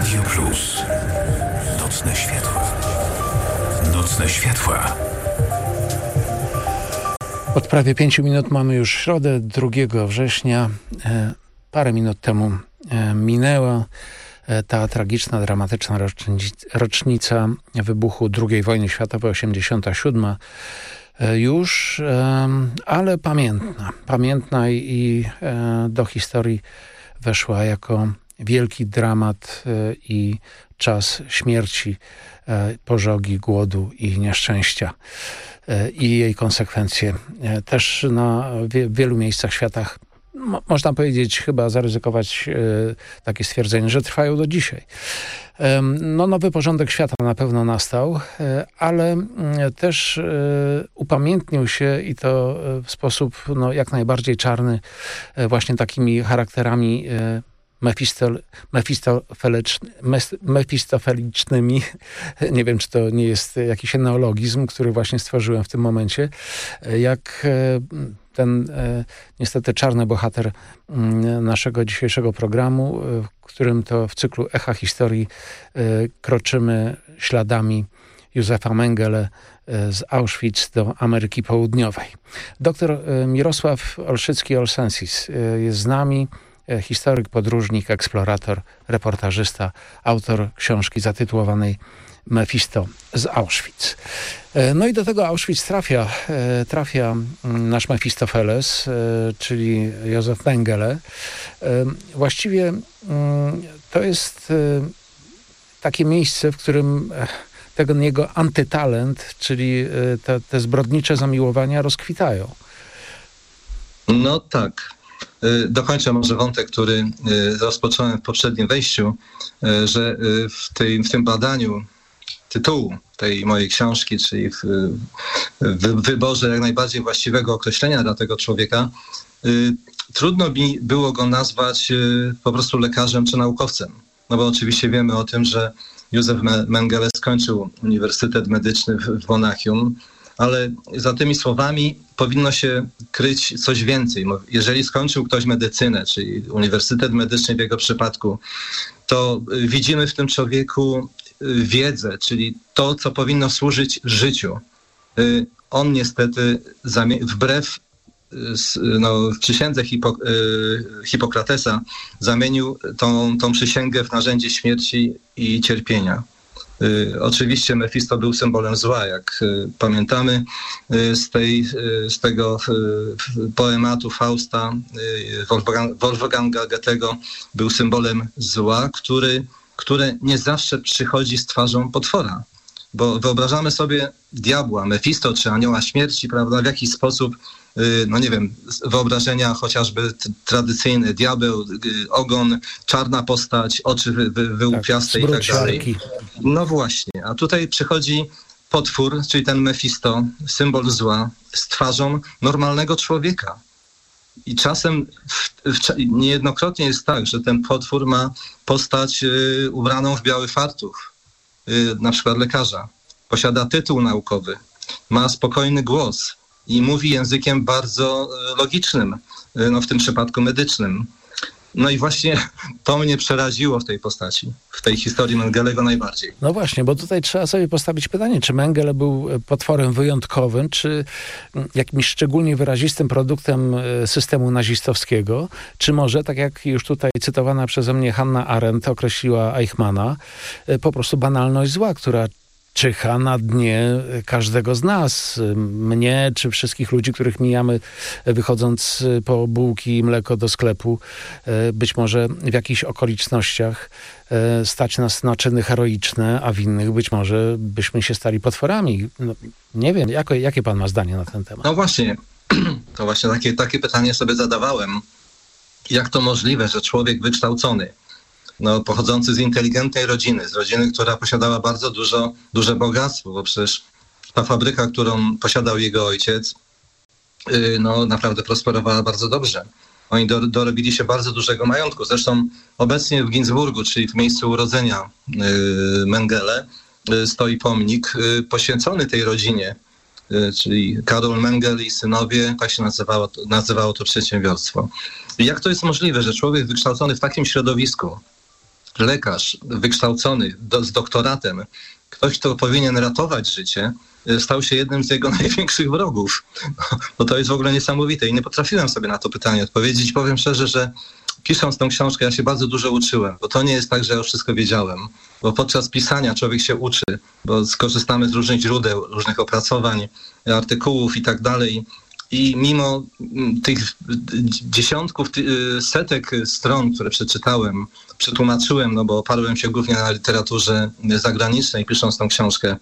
Radio Plus. Nocne światła. Nocne światła. Od prawie 5 minut mamy już środę, 2 września. Parę minut temu minęła ta tragiczna, dramatyczna rocznica wybuchu II wojny światowej, 87. Już, ale pamiętna i do historii weszła jako wielki dramat i czas śmierci, pożogi, głodu i nieszczęścia i jej konsekwencje. Też na wielu miejscach świata można powiedzieć, chyba zaryzykować takie stwierdzenie, że trwają do dzisiaj. No, nowy porządek świata na pewno nastał, ale też upamiętnił się i to w sposób jak najbardziej czarny właśnie takimi charakterami mefistofelicznymi. Nie wiem, czy to nie jest jakiś neologizm, który właśnie stworzyłem w tym momencie. Jak ten niestety czarny bohater naszego dzisiejszego programu, w którym to w cyklu Echa Historii kroczymy śladami Józefa Mengele z Auschwitz do Ameryki Południowej. Doktor Mirosław Olszycki-Olsensis jest z nami. Historyk, podróżnik, eksplorator, reportażysta, autor książki zatytułowanej Mefisto z Auschwitz. No i do tego Auschwitz trafia nasz Mefistofeles, czyli Józef Mengele. Właściwie to jest takie miejsce, w którym ten jego antytalent, czyli te zbrodnicze zamiłowania rozkwitają. No tak. Dokończę może wątek, który rozpocząłem w poprzednim wejściu, że w tym badaniu tytułu tej mojej książki, czyli w wyborze jak najbardziej właściwego określenia dla tego człowieka, trudno mi było go nazwać po prostu lekarzem czy naukowcem. No bo oczywiście wiemy o tym, że Józef Mengele skończył Uniwersytet Medyczny w Monachium, ale za tymi słowami powinno się kryć coś więcej. Jeżeli skończył ktoś medycynę, czyli Uniwersytet Medyczny w jego przypadku, to widzimy w tym człowieku wiedzę, czyli to, co powinno służyć życiu. On niestety wbrew przysiędze Hipokratesa zamienił tą przysięgę w narzędzie śmierci i cierpienia. Oczywiście Mefisto był symbolem zła, jak pamiętamy z tego poematu Fausta Wolfganga Goethego, był symbolem zła, które nie zawsze przychodzi z twarzą potwora. Bo wyobrażamy sobie diabła, Mefisto czy anioła śmierci, prawda, w jakiś sposób, no nie wiem, wyobrażenia chociażby tradycyjne, diabeł, ogon, czarna postać, oczy wyłupiaste i tak dalej. No właśnie, a tutaj przychodzi potwór, czyli ten Mefisto, symbol zła, z twarzą normalnego człowieka. I czasem niejednokrotnie jest tak, że ten potwór ma postać ubraną w biały fartuch, na przykład lekarza. Posiada tytuł naukowy, ma spokojny głos i mówi językiem bardzo logicznym, no w tym przypadku medycznym. No i właśnie to mnie przeraziło w tej postaci, w tej historii Mengelego najbardziej. No właśnie, bo tutaj trzeba sobie postawić pytanie, czy Mengele był potworem wyjątkowym, czy jakimś szczególnie wyrazistym produktem systemu nazistowskiego, czy może, tak jak już tutaj cytowana przeze mnie Hannah Arendt określiła Eichmanna, po prostu banalność zła, która czyha na dnie każdego z nas, mnie czy wszystkich ludzi, których mijamy wychodząc po bułki i mleko do sklepu. Być może w jakichś okolicznościach stać nas na czyny heroiczne, a w innych być może byśmy się stali potworami. No, nie wiem, jakie pan ma zdanie na ten temat? No właśnie, to właśnie takie pytanie sobie zadawałem. Jak to możliwe, że człowiek wykształcony, pochodzący z inteligentnej rodziny, z rodziny, która posiadała bardzo duże bogactwo, bo przecież ta fabryka, którą posiadał jego ojciec, naprawdę prosperowała bardzo dobrze. Oni dorobili się bardzo dużego majątku. Zresztą obecnie w Ginzburgu, czyli w miejscu urodzenia Mengele, stoi pomnik poświęcony tej rodzinie, czyli Karol Mengele i synowie, tak się nazywało to przedsiębiorstwo. I jak to jest możliwe, że człowiek wykształcony w takim środowisku, lekarz wykształcony z doktoratem, ktoś, kto powinien ratować życie, stał się jednym z jego największych wrogów. No to jest w ogóle niesamowite i nie potrafiłem sobie na to pytanie odpowiedzieć. Powiem szczerze, że pisząc tą książkę, ja się bardzo dużo uczyłem, bo to nie jest tak, że ja już wszystko wiedziałem, bo podczas pisania człowiek się uczy, bo skorzystamy z różnych źródeł, różnych opracowań, artykułów i tak dalej. I mimo tych dziesiątków, setek stron, które przeczytałem, przetłumaczyłem, no bo oparłem się głównie na literaturze zagranicznej, pisząc tą książkę,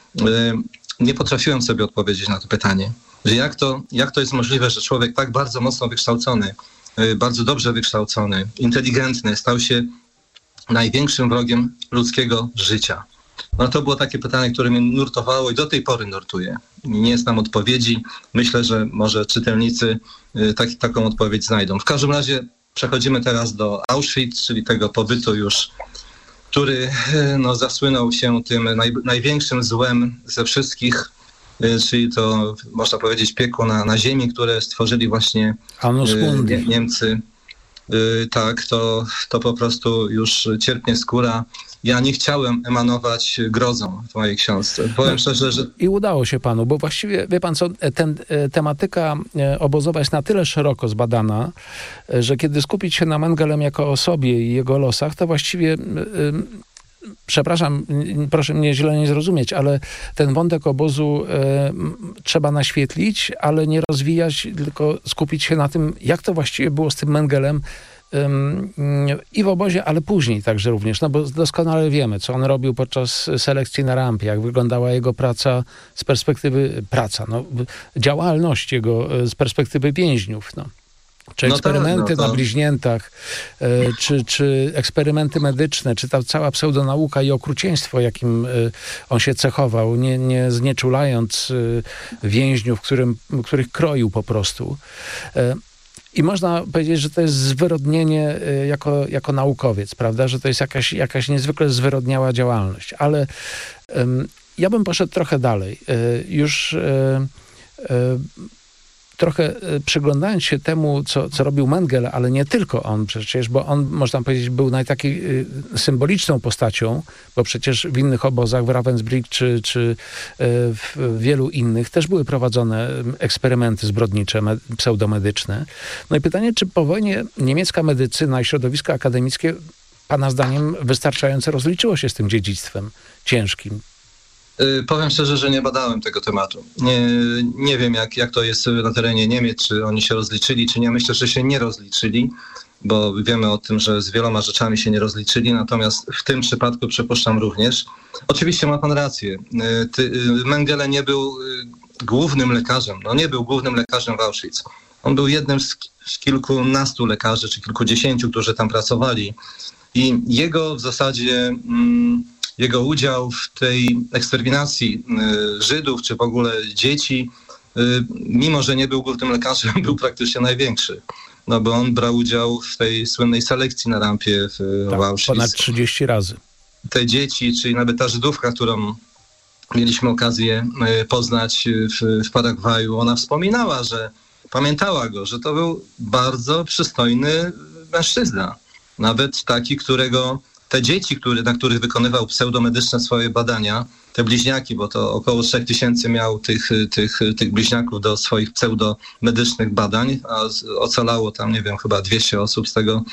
nie potrafiłem sobie odpowiedzieć na to pytanie, że jak to jest możliwe, że człowiek tak bardzo mocno wykształcony, bardzo dobrze wykształcony, inteligentny, stał się największym wrogiem ludzkiego życia. No to było takie pytanie, które mnie nurtowało i do tej pory nurtuje. Nie znam odpowiedzi. Myślę, że może czytelnicy taką odpowiedź znajdą. W każdym razie przechodzimy teraz do Auschwitz, czyli tego pobytu już, który zasłynął się tym największym złem ze wszystkich, czyli to można powiedzieć piekło na ziemi, które stworzyli właśnie Niemcy. Tak, to po prostu już cierpnie skóra. Ja nie chciałem emanować grozą w mojej książce. Powiem szczerze, że... I udało się panu, bo właściwie, wie pan co, tematyka obozowa jest na tyle szeroko zbadana, że kiedy skupić się na Mengelem jako osobie i jego losach, to właściwie... Przepraszam, proszę mnie źle nie zrozumieć, ale ten wątek obozu trzeba naświetlić, ale nie rozwijać, tylko skupić się na tym, jak to właściwie było z tym Mengelem i w obozie, ale później także również, no bo doskonale wiemy, co on robił podczas selekcji na rampie, jak wyglądała jego praca z perspektywy, działalność jego z perspektywy więźniów, Czy eksperymenty na bliźniętach, czy eksperymenty medyczne, czy ta cała pseudonauka i okrucieństwo, jakim on się cechował, nie znieczulając więźniów, których kroił po prostu. I można powiedzieć, że to jest zwyrodnienie jako naukowiec, prawda? Że to jest jakaś niezwykle zwyrodniała działalność. Ale ja bym poszedł trochę dalej. Już trochę przyglądając się temu, co robił Mengele, ale nie tylko on przecież, bo on, można powiedzieć, był taką symboliczną postacią, bo przecież w innych obozach, w Ravensbrück czy w wielu innych też były prowadzone eksperymenty zbrodnicze, pseudomedyczne. No i pytanie, czy po wojnie niemiecka medycyna i środowisko akademickie, pana zdaniem, wystarczająco rozliczyło się z tym dziedzictwem ciężkim? Powiem szczerze, że nie badałem tego tematu. Nie wiem, jak to jest na terenie Niemiec, czy oni się rozliczyli, czy nie. Myślę, że się nie rozliczyli, bo wiemy o tym, że z wieloma rzeczami się nie rozliczyli, natomiast w tym przypadku przypuszczam również. Oczywiście ma pan rację. Mengele nie był głównym lekarzem. Nie był głównym lekarzem w Auschwitz. On był jednym z kilkunastu lekarzy, czy kilkudziesięciu, którzy tam pracowali. I jego w zasadzie... Jego udział w tej eksterminacji Żydów, czy w ogóle dzieci, mimo że nie był głównym lekarzem, był praktycznie największy. Bo on brał udział w tej słynnej selekcji na rampie w Auschwitz. Ponad 30 razy. Te dzieci, czyli nawet ta Żydówka, którą mieliśmy okazję poznać w Paragwaju, ona wspominała, że pamiętała go, że to był bardzo przystojny mężczyzna. Nawet taki, którego... Te dzieci, na których wykonywał pseudomedyczne swoje badania, te bliźniaki, bo to około 3000 miał tych bliźniaków do swoich pseudomedycznych badań, a ocalało tam, nie wiem, chyba 200 osób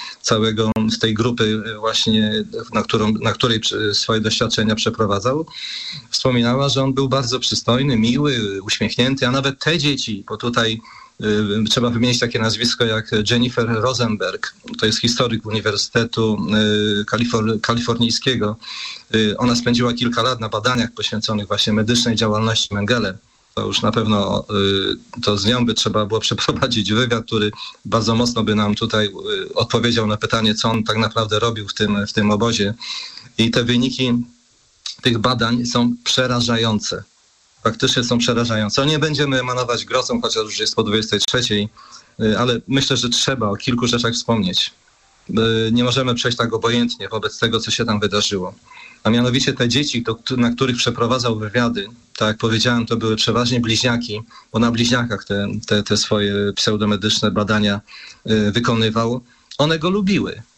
z tej grupy właśnie, na której swoje doświadczenia przeprowadzał. Wspominała, że on był bardzo przystojny, miły, uśmiechnięty, a nawet te dzieci, bo tutaj trzeba wymienić takie nazwisko jak Jennifer Rosenberg, to jest historyk Uniwersytetu Kalifornijskiego. Ona spędziła kilka lat na badaniach poświęconych właśnie medycznej działalności Mengele. To już na pewno to z nią by trzeba było przeprowadzić wywiad, który bardzo mocno by nam tutaj odpowiedział na pytanie, co on tak naprawdę robił w tym obozie. I te wyniki tych badań są przerażające. Faktycznie są przerażające. Nie będziemy emanować grozą, chociaż już jest po 23, ale myślę, że trzeba o kilku rzeczach wspomnieć. Nie możemy przejść tak obojętnie wobec tego, co się tam wydarzyło. A mianowicie te dzieci, na których przeprowadzał wywiady, tak jak powiedziałem, to były przeważnie bliźniaki, bo na bliźniakach te swoje pseudomedyczne badania wykonywał. One go lubiły.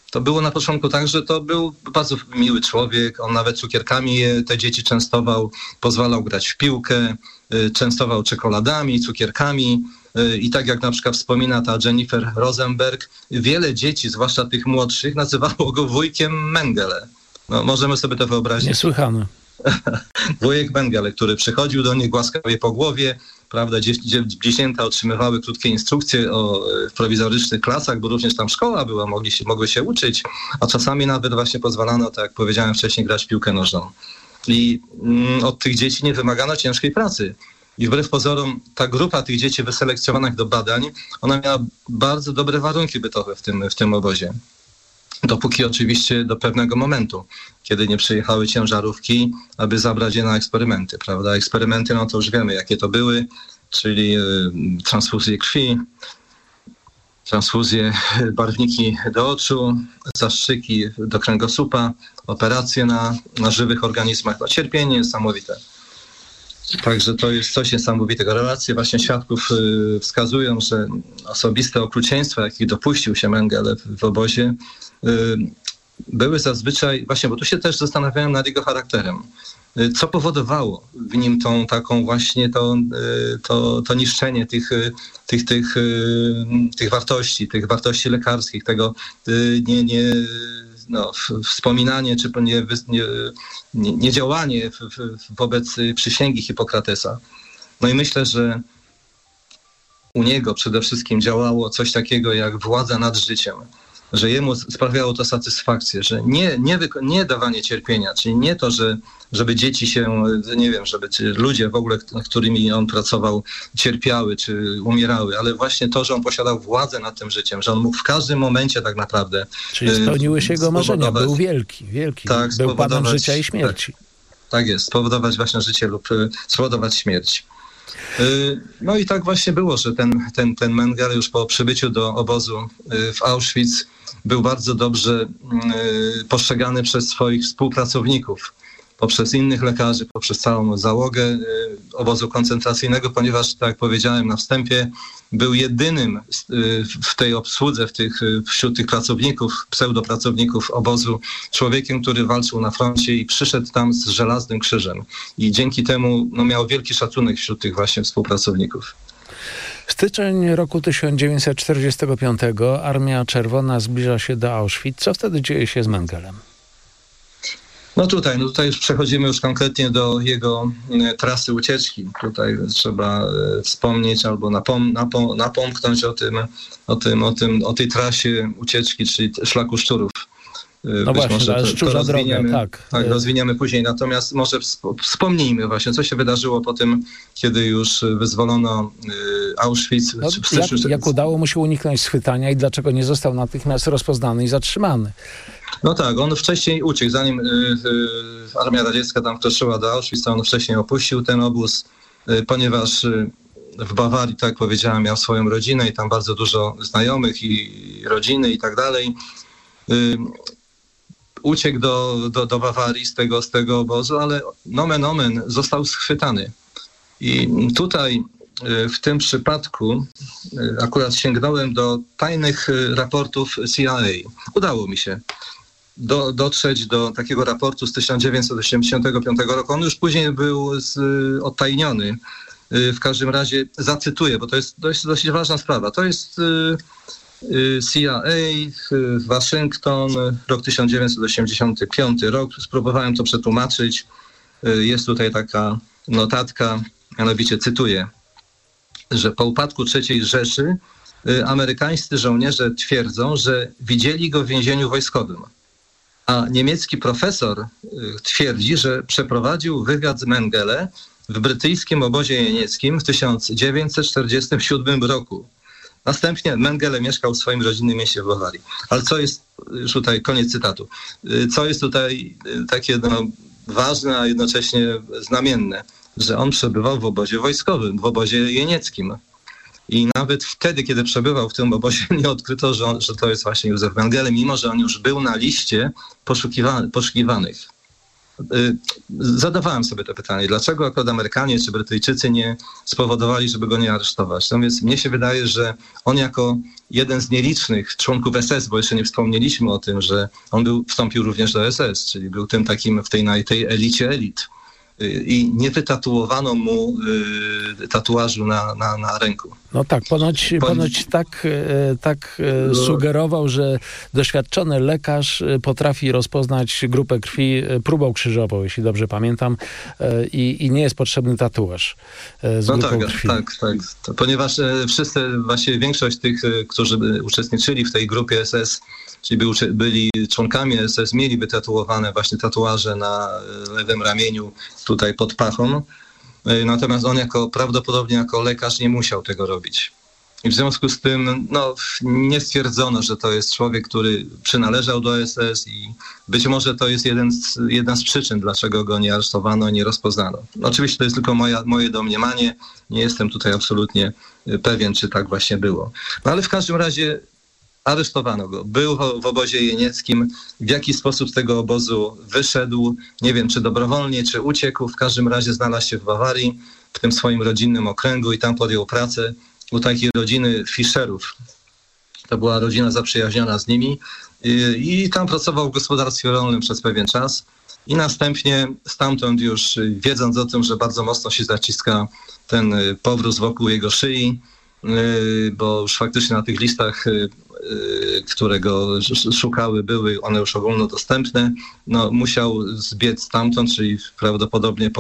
to było na początku tak, że to był bardzo miły człowiek, on nawet cukierkami te dzieci częstował, pozwalał grać w piłkę, częstował czekoladami, cukierkami i tak jak na przykład wspomina ta Jennifer Rosenberg, wiele dzieci, zwłaszcza tych młodszych, nazywało go wujkiem Mengele. No, możemy sobie to wyobrazić. Niesłychane. Wujek Mengele, który przychodził do nich, głaskał je po głowie, prawda, dziecięta otrzymywały krótkie instrukcje w prowizorycznych klasach, bo również tam szkoła była, mogły się uczyć, a czasami nawet właśnie pozwalano, tak jak powiedziałem wcześniej, grać w piłkę nożną. I od tych dzieci nie wymagano ciężkiej pracy. I wbrew pozorom ta grupa tych dzieci wyselekcjonowanych do badań, ona miała bardzo dobre warunki bytowe w tym obozie. Dopóki oczywiście do pewnego momentu, kiedy nie przyjechały ciężarówki, aby zabrać je na eksperymenty, prawda? Eksperymenty, no to już wiemy, jakie to były, czyli transfuzje krwi, transfuzje, barwniki do oczu, zastrzyki do kręgosłupa, operacje na żywych organizmach. No, cierpienie niesamowite. Także to jest coś niesamowitego. Relacje właśnie świadków wskazują, że osobiste okrucieństwa, jakich dopuścił się Mengele w obozie, były zazwyczaj, właśnie, bo tu się też zastanawiałem nad jego charakterem. Co powodowało w nim tą taką właśnie to niszczenie tych wartości lekarskich, tego wspominanie czy niedziałanie wobec przysięgi Hipokratesa. No i myślę, że u niego przede wszystkim działało coś takiego jak władza nad życiem, że jemu sprawiało to satysfakcję, że nie dawanie cierpienia, czyli nie to, żeby dzieci się, nie wiem, żeby ludzie w ogóle, z którymi on pracował, cierpiały czy umierały, ale właśnie to, że on posiadał władzę nad tym życiem, że on mógł w każdym momencie tak naprawdę... Czyli spełniły się jego marzenia, był wielki. Tak, był panem życia i śmierci. Tak jest, spowodować właśnie życie lub spowodować śmierć. No i tak właśnie było, że ten Mengele już po przybyciu do obozu w Auschwitz był bardzo dobrze postrzegany przez swoich współpracowników, poprzez innych lekarzy, poprzez całą załogę obozu koncentracyjnego, ponieważ, tak jak powiedziałem na wstępie, był jedynym w tej obsłudze, wśród tych pracowników, pseudopracowników obozu, człowiekiem, który walczył na froncie i przyszedł tam z żelaznym krzyżem. I dzięki temu miał wielki szacunek wśród tych właśnie współpracowników. Styczeń roku 1945. Armia Czerwona zbliża się do Auschwitz. Co wtedy dzieje się z Mengelem? No tutaj już przechodzimy już konkretnie do jego trasy ucieczki. Tutaj trzeba wspomnieć albo napomknąć o tej trasie ucieczki, czyli szlaku szczurów. No być właśnie, ale szczurza droga, tak. Tak, rozwiniemy później. Natomiast może wspomnijmy właśnie, co się wydarzyło po tym, kiedy już wyzwolono Auschwitz. Jak udało mu się uniknąć schwytania i dlaczego nie został natychmiast rozpoznany i zatrzymany? No tak, on wcześniej uciekł, zanim armia radziecka tam wkroczyła do Auschwitz, to on wcześniej opuścił ten obóz, ponieważ w Bawarii, tak jak powiedziałem, miał swoją rodzinę i tam bardzo dużo znajomych i rodziny i tak dalej. Uciekł do Bawarii z tego obozu, ale nomen omen został schwytany. I tutaj w tym przypadku akurat sięgnąłem do tajnych raportów CIA. Udało mi się dotrzeć do takiego raportu z 1985 roku. On już później był odtajniony. W każdym razie zacytuję, bo to jest dosyć ważna sprawa. To jest CIA, Waszyngton, rok 1985 rok. Spróbowałem to przetłumaczyć. Jest tutaj taka notatka, mianowicie cytuję, że po upadku III Rzeszy amerykańscy żołnierze twierdzą, że widzieli go w więzieniu wojskowym. A niemiecki profesor twierdzi, że przeprowadził wywiad z Mengele w brytyjskim obozie jenieckim w 1947 roku. Następnie Mengele mieszkał w swoim rodzinnym mieście w Bawarii. Ale co jest, już tutaj koniec cytatu, co jest tutaj takie ważne, a jednocześnie znamienne, że on przebywał w obozie wojskowym, w obozie jenieckim. I nawet wtedy, kiedy przebywał w tym obozie, nie odkryto, że to jest właśnie Józef Mengele, mimo że on już był na liście poszukiwanych. Zadawałem sobie to pytanie, dlaczego akurat Amerykanie czy Brytyjczycy nie spowodowali, żeby go nie aresztować. No więc mnie się wydaje, że on jako jeden z nielicznych członków SS, bo jeszcze nie wspomnieliśmy o tym, że on wstąpił również do SS, czyli był tym takim w tej elicie elit. I nie wytatuowano mu tatuażu na ręku. No tak, ponoć tak sugerował, że doświadczony lekarz potrafi rozpoznać grupę krwi próbą krzyżową, jeśli dobrze pamiętam, i nie jest potrzebny tatuaż z grupą krwi. Tak. Ponieważ wszyscy, właściwie większość tych, którzy uczestniczyli w tej grupie SS, czyli byli członkami SS, mieli wytatuowane właśnie tatuaże na lewym ramieniu, tutaj pod pachą. Natomiast on prawdopodobnie jako lekarz nie musiał tego robić. I w związku z tym nie stwierdzono, że to jest człowiek, który przynależał do SS i być może to jest jedna z przyczyn, dlaczego go nie aresztowano, nie rozpoznano. Oczywiście to jest tylko moje domniemanie. Nie jestem tutaj absolutnie pewien, czy tak właśnie było. No ale w każdym razie aresztowano go. Był w obozie jenieckim. W jaki sposób z tego obozu wyszedł, nie wiem, czy dobrowolnie, czy uciekł. W każdym razie znalazł się w Bawarii, w tym swoim rodzinnym okręgu i tam podjął pracę u takiej rodziny Fischerów. To była rodzina zaprzyjaźniona z nimi i tam pracował w gospodarstwie rolnym przez pewien czas. I następnie stamtąd już, wiedząc o tym, że bardzo mocno się zaciska ten powróz wokół jego szyi, bo już faktycznie na tych listach, które go szukały, były one już ogólnodostępne, musiał zbiec stamtąd, czyli prawdopodobnie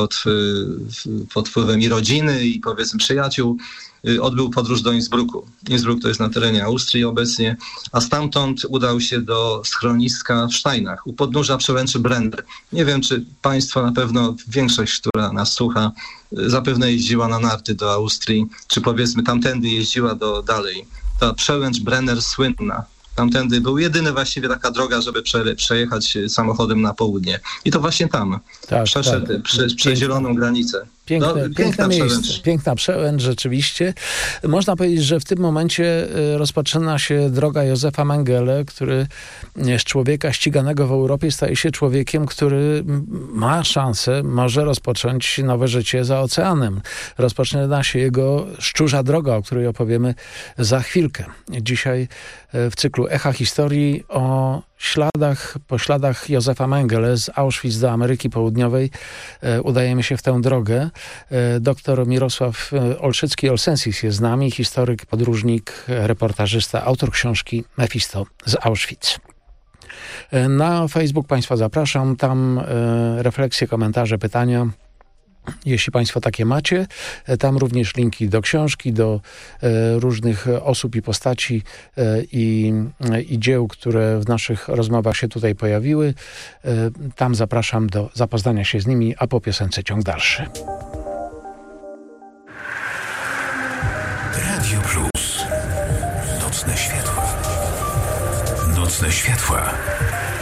pod wpływem i rodziny, i powiedzmy przyjaciół, odbył podróż do Innsbrucku. Innsbruck to jest na terenie Austrii obecnie, a stamtąd udał się do schroniska w Steinach, u podnóża przełęczy Brenner. Nie wiem, czy państwo, na pewno większość, która nas słucha, zapewne jeździła na narty do Austrii, czy powiedzmy tamtędy jeździła dalej. Ta przełęcz Brenner słynna. Tamtędy był jedyny właściwie taka droga, żeby przejechać samochodem na południe. I to właśnie tam przeszedł przez zieloną granicę. Piękne miejsce, piękna przełęcz, rzeczywiście. Można powiedzieć, że w tym momencie rozpoczyna się droga Józefa Mengele, który z człowieka ściganego w Europie staje się człowiekiem, który ma szansę, może rozpocząć nowe życie za oceanem. Rozpoczyna się jego szczurza droga, o której opowiemy za chwilkę. Dzisiaj w cyklu Echa Historii po śladach Józefa Mengele z Auschwitz do Ameryki Południowej udajemy się w tę drogę. Doktor Mirosław Olszycki-Olsensis jest z nami, historyk, podróżnik, reportażysta, autor książki Mefisto z Auschwitz. Na Facebook Państwa zapraszam, tam refleksje, komentarze, pytania. Jeśli Państwo takie macie, tam również linki do książki, do różnych osób i postaci i dzieł, które w naszych rozmowach się tutaj pojawiły. Tam zapraszam do zapoznania się z nimi, a po piosence ciąg dalszy. Radio Plus. Nocne światła. Nocne światła.